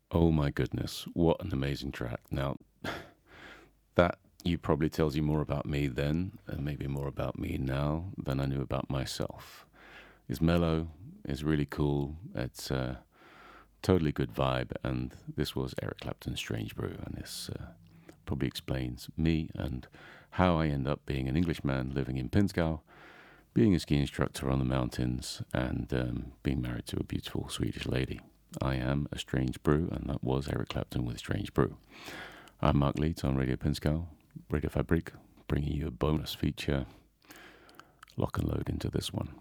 Oh my goodness, what an amazing track. Now, that you probably tells you more about me then, and maybe more about me now than I knew about myself. It's mellow, it's really cool, it's a totally good vibe, and this was Eric Clapton's Strange Brew, and this probably explains me and how I end up being an Englishman living in Pinzgau, being a ski instructor on the mountains, and being married to a beautiful Swedish lady. I am a Strange Brew, and that was Eric Clapton with Strange Brew. I'm Mark Leeds on Radio Pinzgau, Radio Fabrik, bringing you a bonus feature. Lock and load into this one.